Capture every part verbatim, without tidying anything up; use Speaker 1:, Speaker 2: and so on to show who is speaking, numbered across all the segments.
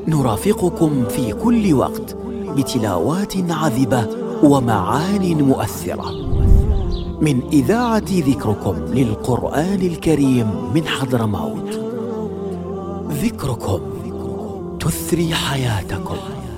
Speaker 1: نرافقكم في كل وقت بتلاوات عذبة ومعان مؤثرة من إذاعة ذكركم للقرآن الكريم من حضرموت. ذكركم تثري حياتكم.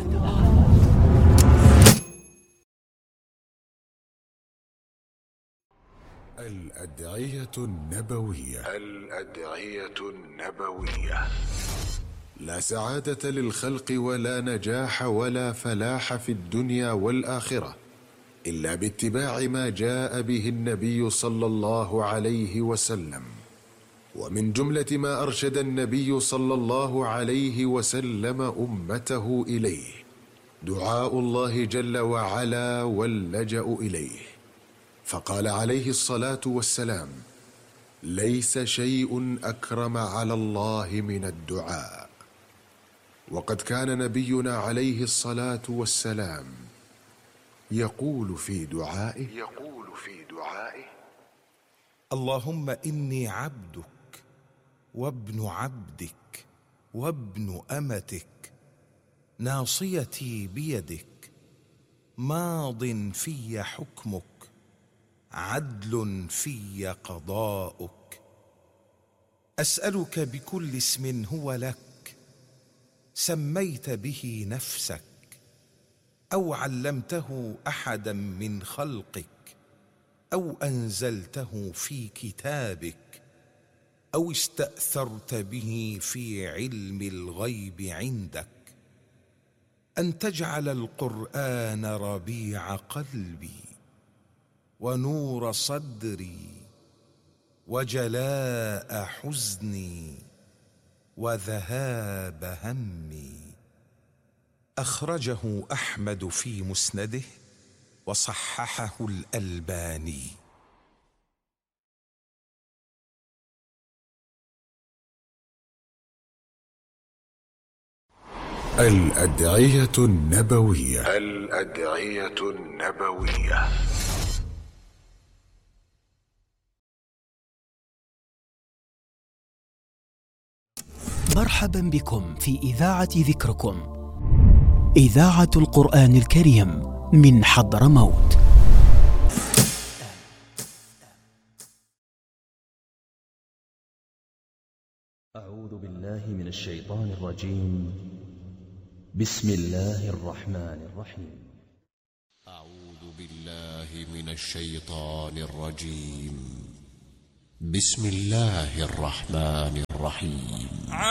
Speaker 2: الأدعية النبوية. الأدعية النبوية. لا سعادة للخلق ولا نجاح ولا فلاح في الدنيا والآخرة إلا باتباع ما جاء به النبي صلى الله عليه وسلم. ومن جملة ما أرشد النبي صلى الله عليه وسلم أمته إليه دعاء الله جل وعلا واللجأ إليه، فقال عليه الصلاة والسلام: ليس شيء أكرم على الله من الدعاء. وقد كان نبينا عليه الصلاة والسلام يقول في دعائه يقول في دعائه
Speaker 3: اللهم إني عبدك وابن عبدك وابن أمتك، ناصيتي بيدك، ماض في حكمك، عدل في قضاؤك. أسألك بكل اسم هو لك سميت به نفسك أو علمته أحدا من خلقك أو أنزلته في كتابك أو استأثرت به في علم الغيب عندك، أن تجعل القرآن ربيع قلبي ونور صدري وجلاء حزني وذهاب همي. أخرجه أحمد في مسنده وصححه الألباني.
Speaker 2: الأدعية النبوية. الأدعية النبوية.
Speaker 1: مرحبا بكم في إذاعة ذكركم، إذاعة القرآن الكريم من حضرموت.
Speaker 4: أعوذ بالله من الشيطان الرجيم. بسم الله الرحمن الرحيم.
Speaker 2: أعوذ بالله من الشيطان الرجيم. بسم الله الرحمن الرحيم.